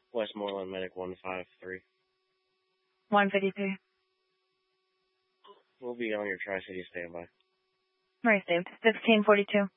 Westmoreland Medic 153. 153. We'll be on your Tri-City standby. Right, saved. 1542.